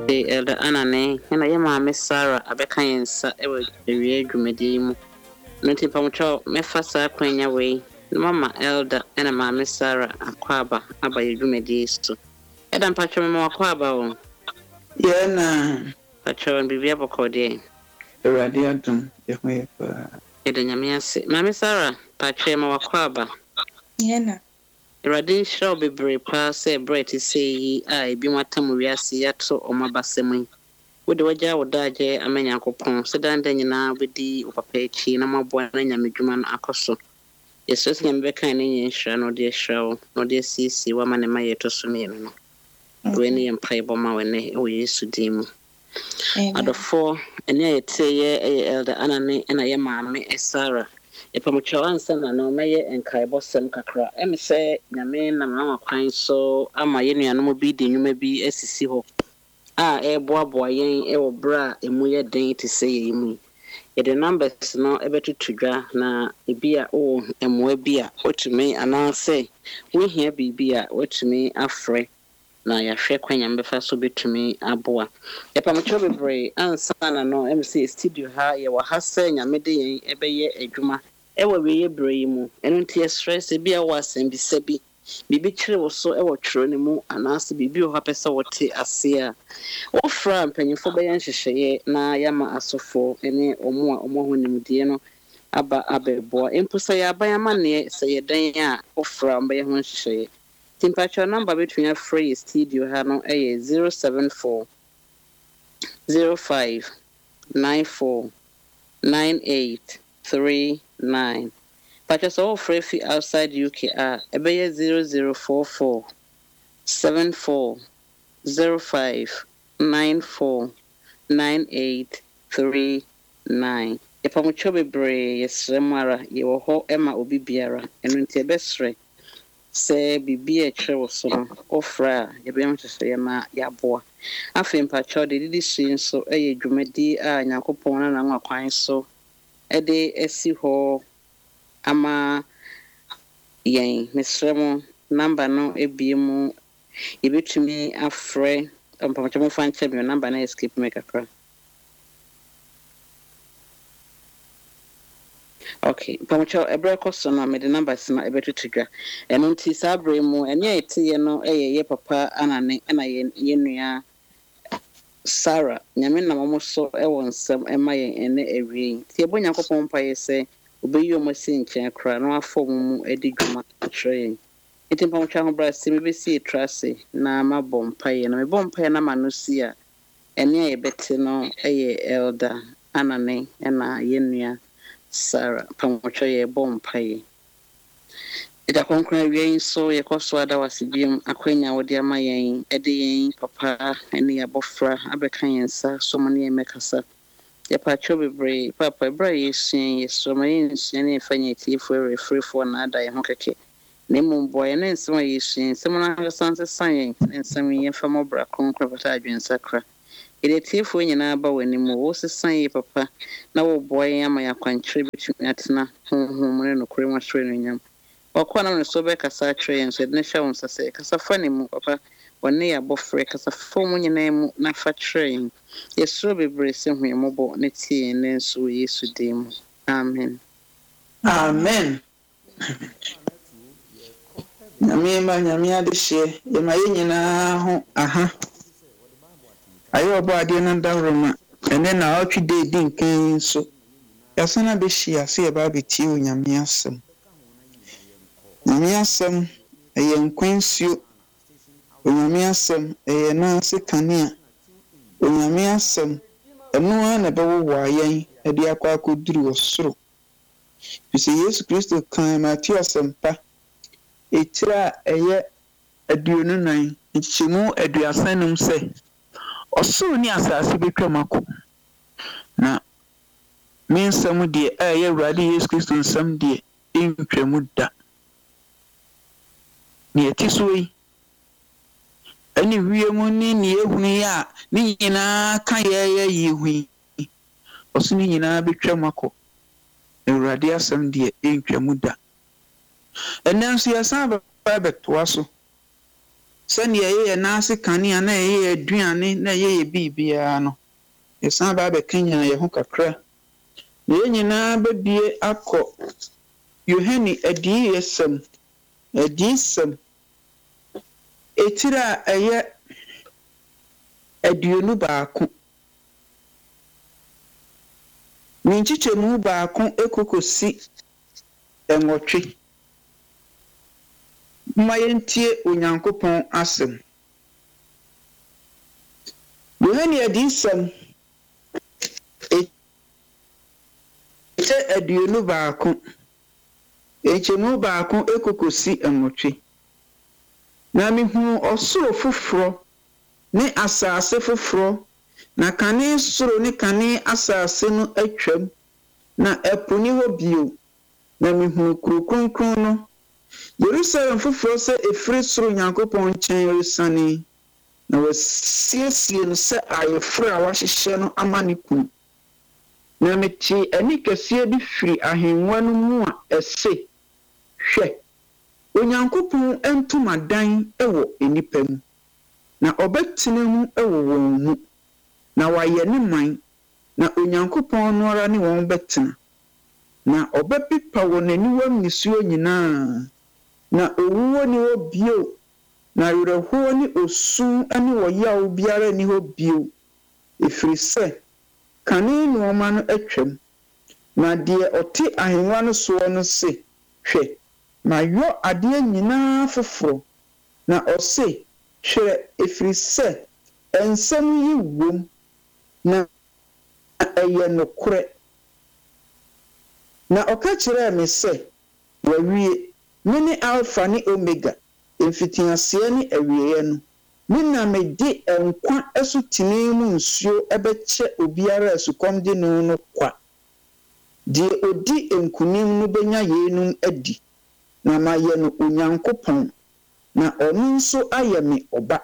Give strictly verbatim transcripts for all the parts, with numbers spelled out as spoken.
Elder Anane, and I am a Miss Sarah, a Becan, sir, ever the real Drumedium. Not if I'm told, me first a queen away. Mamma Elder and a Mamma Sarah, a quaba, about your Drumedis too. Adam Patron more quaba. Yana Patron be able cordier. The radiatum, if we Eden Yamiasi, Mamma Sarah, Patron more quaba. Yana. Radin shall be brave, pass a bread to say, I be what time we are see at so or my bassemi. With the waja would die, a man uncle pon, sedan then now with the opapechi, no more boy, and Yamijuman akoso. Yes, just can be kind in shall no dear show, no dear see woman and my to sumino. When you empire bomber when we used to deem. Out of four, and yet say, a elder Anani and I am mammy, a Sarah. If I'm a child, son, I know Mayor and Kaibo Sem Kakra, and say, Yamin and Mamma Quine, so am I any animal beating you may be a C ho. Ah, eh, boy, boy, eh, or bra, a muya day to say me. Yet the numbers no ever to trigger, na, a beer, oh, and more beer, what to me, and I'll say, we here be beer, what to me, afraid. Na ya hwe kwanya mbefa so betumi aboa epa mchobe bre ansa na no M C studio ha ye wa hasa nyamede yen ebeye adwuma ewa we bre mu eno ntia stress bi a wasem bi sabi bibi kire wo so ewa twero ne mu anase bibi o ha pesa wote ase a wo fra mpanyimfo be yan hyehyeye na yama asofo ene omo a omo ho nimdie no aba abeboa empusa ya abayama ne se ye dan a wo fra mbe ho hyehyeye. Temperature number between a free studio hano a zero seven four zero five nine four nine eight three nine. Patches all free outside U K are a zero zero four four seven four zero five nine four nine eight three nine. If I'm chobe bray, yes, Remara, you will ho Emma Obi Biara, and when Tebesre. Say bibi e kire wo so no ofra ye be mte so ye ma ya boa afem pa cho de didi shi so eye dwumadi a Yakopon na na nwakwan so e de esi ho ama yen mesremo number no ebiemu ye betumi afre ampa mo fan champion number na escape make akra. Okay, Pamucho, a break or son, I made the numbers na a better trigger. And until Sabre mo, and yet, you know, a ye papa, and I yen Sarah, Yamina almost so I want some am I in a ring. Tiabunya Pompa say, obey your machine, cry, no form a digma train. It in Pamucho brass, maybe see Tracy, na my bomb pie, and my bomb pie, and a manusia, and ye better no a elder, Anane, and I yenia. Sarah, Pamocho ye bomb pie. It a concrete rain so ye coswada was a beam, a queen out dear my yen, Eddie, papa, and the abofra, Abecan, sir, so many make us up. Ye patrobe bray, papa, bray, seeing ye so many, any funny teeth for a free for another hockey. Name boy, and then some ye seen, someone has sons of sign, and some ye from Obra, concrete and sacra. It is tea for you now, but when you move, say, papa. Now, boy, am I a contribute at na home and no cream was training him. Or Quanam so back as I train, said Nesha say, as a funny move, papa, when they are both freak as a form when your name not for train. Yes, so be bracing me mobile, netty, and then so ye so dim. Amen. Amen. Namima Yamia this year, the Mayina, aha. Ayo body and Daruma, and then I ought to day so. Yasana Bishi, I see about it, you, Yamiasum. Yamiasum, a young queen's you, Yamiasum, a Nancy Cania, Yamiasum, and no one above why a dear could do a so. You see, yes, Christo came at your sempa. A tira a year a duo and she moved a duasanum say. Or so near Sassy Cramaco. Now, means some dear, a ready is Christian some dear in Tremuda. Near Tisway. Any real money near Hunia, Nina, Kaya, ye, or Sinina be Tramaco. A radia some dear in Tremuda. And then see a son of a rabbit was so. sani ye na se kanea na ye aduane na ye bibia no esan ba be kenya ye ho kakra ye nyina bebie akọ Yohani adi yesem adi sem etira eye aduonu baako minchichemu baako ekokosi enwotwe mayentie onyankopon asem Yohani adi sem ete aduonu baako echemu baako ekokosi enwotwe na mihu osoro foforo ne asase foforo na kane soro ne kane asase no atwam na epo ni ho bio na mihu kuro kronkron no Jerusalem foforo se efiri soro Nyankopɔn nkyɛn resane na wasiesie no sɛ ayeforo a wahyehye no ama ne kunu na meti ani kɛseɛ bi firi ahengua no mu a ɛse hwɛ Onyankopɔn entomadan ɛwɔ enipa mu na ɔbɛtena mu ɛwɔ wɔn mu na wayɛ ne man na Onyankopɔn no ara ne wɔn bɛtena na ɔbɛpepa wɔn aniwa mmisuo nyinaa na owuo ne hɔ bio na werɛhoɔ ne osu ne wɔyaw biara ne hɔ bio ɛfiri sɛ kane nnoɔma no atwam na deɛ ɔte ahengua no soɔ no se hwɛ mayɔ adeɛ nyinaa foforo na ɔse hwɛ ɛfiri sɛ nsɛm yi wom na ɛyɛ nokorɛ na ɔka kyerɛɛ me sɛ wawie mene alpha ne omega mfitiaseɛ ne awieɛ no me na mede nkwa asutene mu nsuo ɛbɛkyɛ obiara asukɔm de no no kwa deɛ odi nkunim no benya yeenum adi na mayɛ no Onyankopɔn na ɔno nso ayɛ me ɔba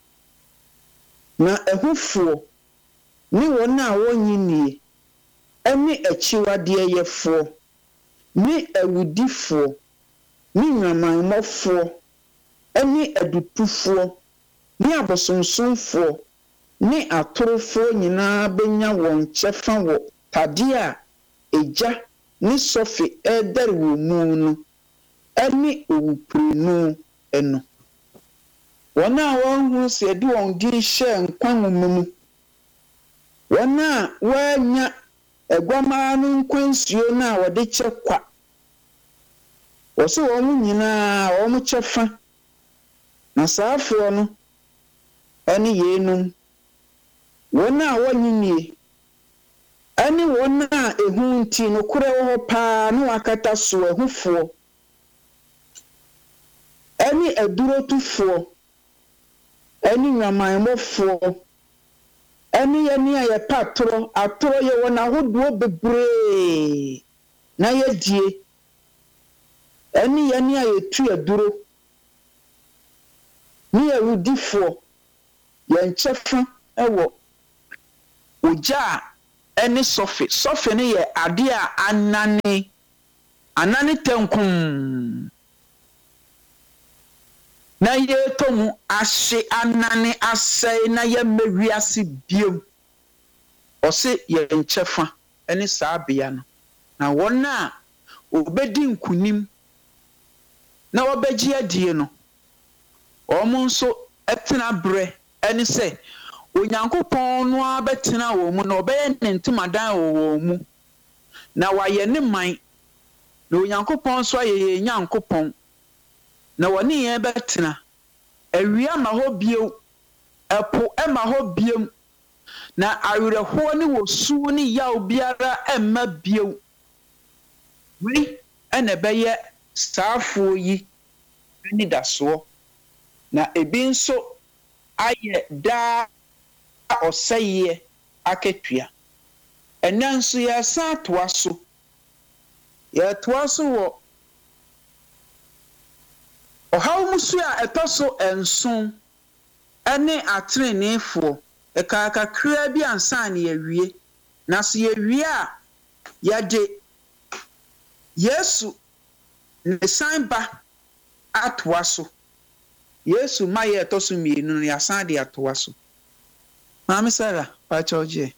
na ɛhofoɔ ne wɔn a wɔnyinie ɛne akyiwadeɛ yɛfoɔ ne awudifoɔ ne nwamanmɔfoɔ ɛne adutufoɔ ne abosomsomfoɔ ne atorofoɔ nyinaa benya wɔn kyɛfa wɔ tadeɛ a egya ne sɔfe ɛdɛre wɔ mu no ɛne owuprenu ɛno wɔn a wɔn ho sɛ de wɔn din hyɛ nkwa nwoma mu wɔn a wɔanya aguamaa no nkwansuo no a wɔde kyɛ kwa wɔso wɔn nyinaa wɔn kyɛfa na saafoɔ no ɛne yeenum wɔn a wɔnyinie ɛne wɔn a ehu nti no korɛ wɔ hɔ paa no akata so ɛhufoɔ ɛne adurotufoɔ ɛne nwamanmɔfoɔ ɛne yɛne a yɛpa atoro atoro yɛ wɔn ahodoɔ bebree na yɛdie ɛne yɛne a yɛtu aduro ne yɛwudifoɔ yɛn kyɛfa ɛwɔ ogya a ɛne sɔfe sɔfe ne yɛ ade a anane anane tankum na yɛtɔ mu ahye anane asɛe na yɛmmɛwi ase biom ɔse yɛn kyɛfa ɛne saa bea no na wɔn a obedi nkunim na wɔbɛgye adie no wɔn nso ɛtena brɛ ɛne sɛ Onyankopɔn no a bɛtena wɔ mu na ɔbɛyɛ ne ntomadan wɔ wɔn mu na wayɛ ne man na Onyankopɔn nso ayɛ yɛn Nyankopɔn na wɔne yɛn bɛtena awia ma hɔ bio ɛpo ɛma hɔ biom na awerɛhoɔ ne wɔsu ne yaw biara ɛmma bio wei ɛna ɛbɛyɛ saafoɔ yi ani dasoɔ na ebi nso ayɛ daa ɔsɛeɛ akatua ɛnɛ nso yɛsan atoa so yɛtoa so wɔ ɔhaw mu so a ɛtɔ so nson ɛne atreneefoɔ ɛkaakakraa bi ansa ne yɛwie na so yɛwie a yɛde Yesu ne san ba atoa so Yesu ma ye to so mienu no yasan de atoa so. Mama Sarah, pa choje.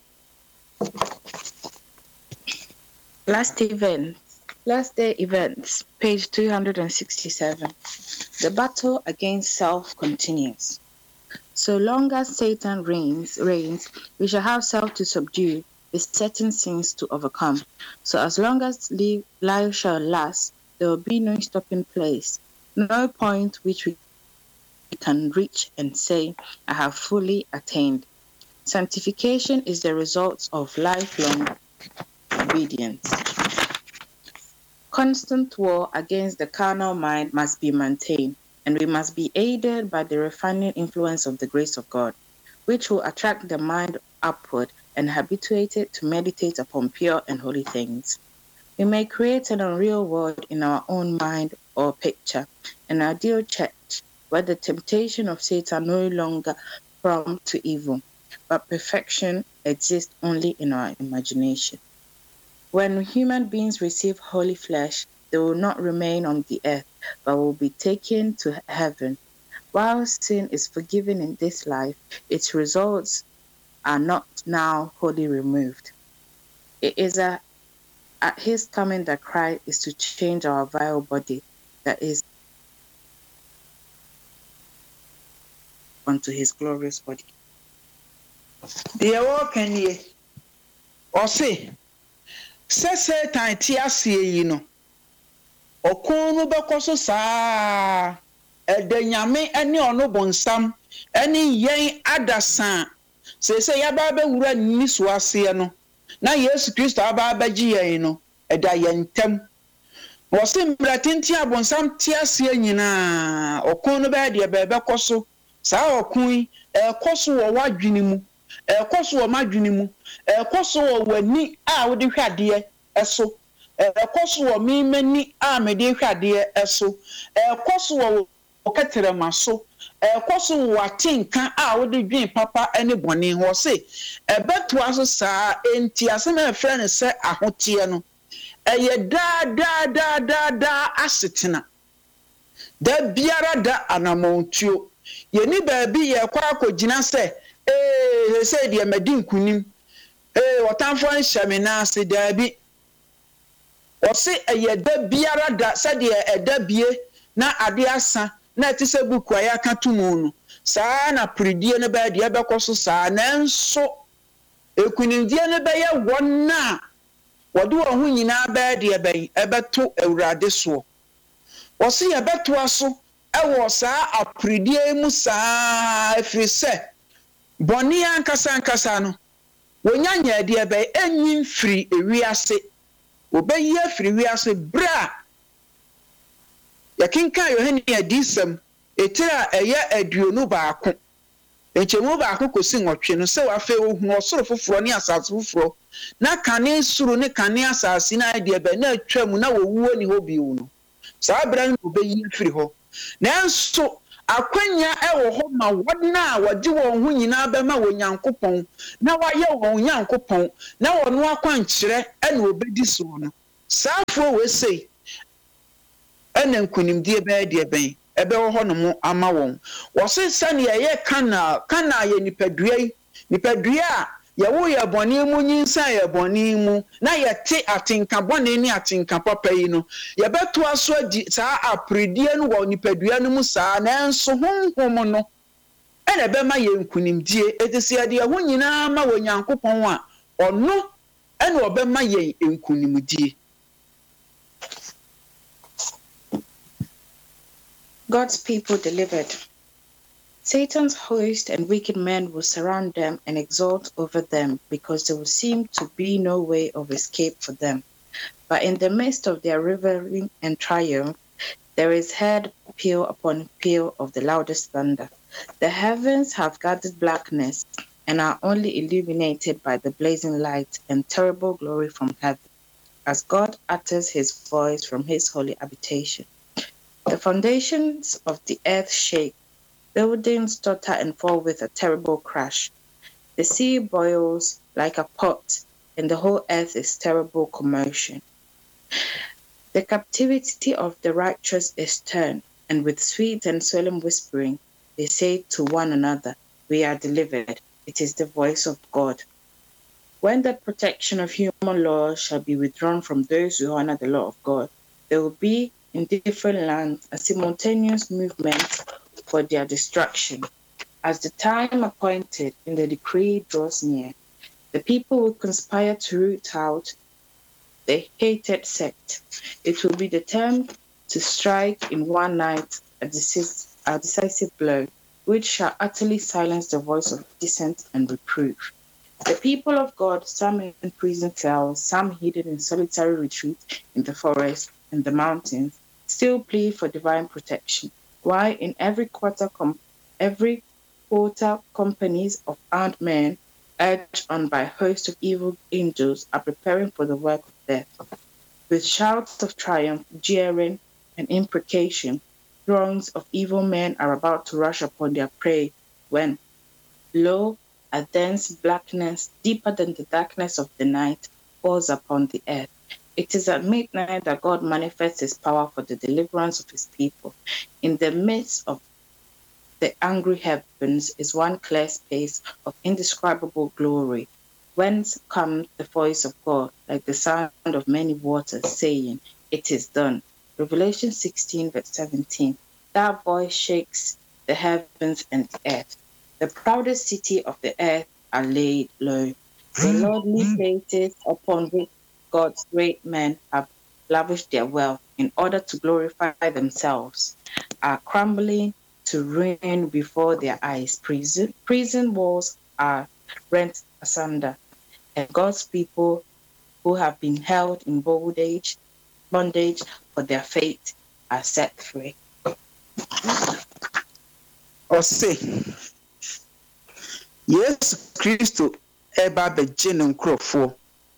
Last event, last day events, page two hundred sixty-seven. The battle against self continues. So long as Satan reigns, reigns, we shall have self to subdue, besetting sins to overcome. So as long as life shall last, there will be no stopping place, no point which we can reach and say, I have fully attained. Sanctification is the result of lifelong obedience. Constant war against the carnal mind must be maintained, and we must be aided by the refining influence of the grace of God, which will attract the mind upward and habituate it to meditate upon pure and holy things. We may create an unreal world in our own mind or picture, an ideal church where the temptation of Satan no longer prone to evil, but perfection exists only in our imagination. When human beings receive holy flesh, they will not remain on the earth, but will be taken to heaven. While sin is forgiven in this life, its results are not now wholly removed. It is a, at his coming that Christ is to change our vile body, that is, unto his glorious body. Deɛ wɔka nie ɔse sɛ Satan te aseɛ yi no ɔko no bɛkɔ so saa ɛda nyame ne ɔno bonsam ne yɛn adasa sɛ sɛ yɛaba bɛwura nni so aseɛ no na Yesu Kristo aba bɛgye yɛn no ɛda yɛn ntam wɔse mmerɛ tenten a bonsam te aseɛ nyinaa ɔko no bɛyɛ deɛ bɛbɛkɔ so saa ɔko yi ɛkɔ so wɔ w'adwene mu ɛkɔ so wɔ m'adwene mu ɛkɔ so wɔ w'ani a wode hwɛ adeɛ ɛso ɛkɔ so wɔ memani a mede hwɛ adeɛ ɛso ɛkɔ so wɔ ɔkɛtrɛma so ɛkɔ so wɔ atenka a wode dwen papa ne bɔne wɔ se ɛbɛtoa so saa enti asɛm a ɛfrɛ no sɛ ahoteɛ no ɛyɛ daa daa daa daa daa asetena da biara da anamontuo yɛni baabi yɛkɔ akɔgyina sɛ ee sɛ deɛ madi nkunim ee wɔtamfo nhyɛ me naase daabi wɔse ɛyɛ da biara da sɛdeɛ ɛda bie na ade asa na ɛte sɛ buku a yɛaka to mu no saa na peredie no bɛyɛ deɛ ɛbɛkɔ so saa nanso ekunimdie no bɛyɛ wɔn a wɔde wɔn ho nyinaa bɛyɛ deɛ bɛyi ɛbɛto awurade soɔ wɔse yɛbɛtoa so ɛwɔ saa aperedie mu saa ɛfiri sɛ bɔne ankasa ankasa no wonya nyɛ deɛ bɛyɛ enyi mfiri ewiase obɛyi afiri wiase bra yɛkenka Yohane adisɛm etire a ɛyɛ aduonu baako nkyɛmu baako kosi nwɔtwe no sɛ wafɛ ohu ɔsoro foforɔ ne asase foforɔ na kane soro ne kane asase na deɛ bɛ na atwa mu na wɔwuo ni hɔ bio no saa bra no obɛyi afiri hɔ nanso akwanya ɛwɔ hɔ ma wɔn a wɔde wɔn ho nyinaa bɛma wɔ Nyankopɔn na wɔayɛ wɔn Nyankopɔn na wɔn akwankyerɛ ɛna obɛdi so no saafoɔ wɔ sei ɛna nkunimdie bɛyɛ deɛ bɛn ɛbɛwɔ hɔ no mo ama wɔn wɔse sɛnea ɛyɛ kana kana yɛ nipadua yi nipadua a yɛwo yɛ bɔne mu nyinsa yɛ bɔne mu na yɛte atenka bɔne ne atenka papa yi no yɛbɛtoa so adi saa aperedie no wɔ nipadua no mu saa nanso honhom no ɛna ɛbɛma yɛ nkunimdie ɛte sɛ yɛde ɛho nyinaa ma wɔ Nyankopɔn a ɔno ɛna ɔbɛma yɛn nkunimdie. God's people delivered. Satan's host and wicked men will surround them and exult over them because there will seem to be no way of escape for them. But in the midst of their revelry and triumph, there is heard peal upon peal of the loudest thunder. The heavens have gathered blackness and are only illuminated by the blazing light and terrible glory from heaven, as God utters his voice from his holy habitation. The foundations of the earth shake, buildings totter and fall with a terrible crash. The sea boils like a pot, and the whole earth is terrible commotion. The captivity of the righteous is turned, and with sweet and solemn whispering, they say to one another, "We are delivered. It is the voice of God." When the protection of human laws shall be withdrawn from those who honor the law of God, there will be in different lands a simultaneous movement for their destruction. As the time appointed in the decree draws near, the people will conspire to root out the hated sect. It will be determined to strike in one night a, decis- a decisive blow, which shall utterly silence the voice of dissent and reproof. The people of God, some in prison cells, some hidden in solitary retreat in the forest and the mountains, still plead for divine protection, while in every quarter, com- every quarter companies of armed men, urged on by hosts of evil angels, are preparing for the work of death. With shouts of triumph, jeering, and imprecation, throngs of evil men are about to rush upon their prey when, lo, a dense blackness, deeper than the darkness of the night, falls upon the earth. It is at midnight that God manifests his power for the deliverance of his people. In the midst of the angry heavens is one clear space of indescribable glory, whence comes the voice of God, like the sound of many waters, saying, "It is done." Revelation sixteen, verse seventeen. That voice shakes the heavens and the earth. The proudest city of the earth are laid low. The lordly places upon which God's great men have lavished their wealth in order to glorify themselves are crumbling to ruin before their eyes. Prison, prison walls are rent asunder, and God's people who have been held in bondage, bondage for their fate are set free. Ose Yesu Kristo eba begye ne nkrofo.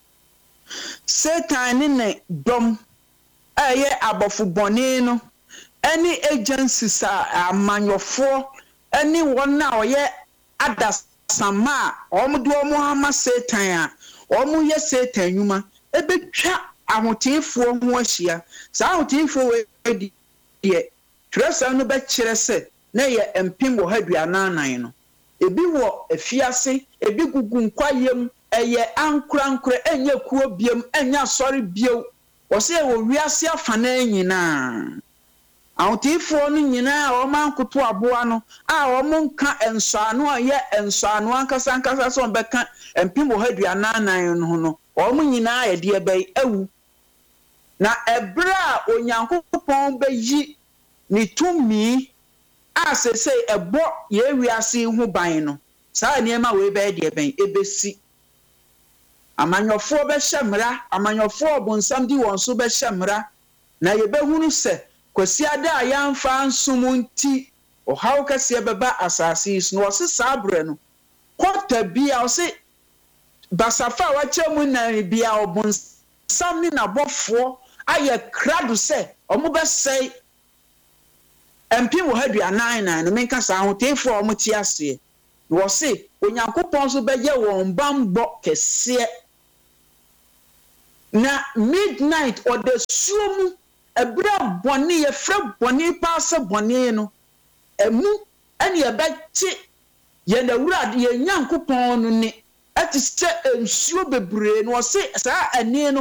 Satan ne ne dom aye abofo bone no any agencies a amanyofo any one na oye adasama omudo omo ama Satan a omo ye Satan nyuma ebetwa ahotinfo ho ahia sa ahotinfo we die tresa no be kire se na ye empim wo haduananan no ebi wo afiase ebi gugu nkwayem eye ankura ankura enye kuo biem enya sori bio wo se wo wiase afana nyina ahotifo no nyina o mankoto aboa no a o monka ensoano a ye ensoano ankasa ankasa so beka empim wo haduananan no no o mo nyina ye de bai awu na ebra onyankopon bayi ni tumi asese ebo ye wiase hu ban no saa niema we be de ban ebesi amanyofo be hyemra amanyofo obonsam di won so be hyemra na ye behunu se kwasi ada ayamfa nsumunti o haw kase beba asase is no se sabre no kwota bia o se basafa wa chemu na bia obonsam ni na bofo aye krado se omo be sei empi wo haduanan na no menka sa ahotefo o moti ase wo se onyankopon so beye won bambo kese na midnight or the sumu ebra boni ye fra boni paase boni no emu ene ye beti ye na wurade ye nyankopon no ni ati se ensuo bebre no wo se saa ane no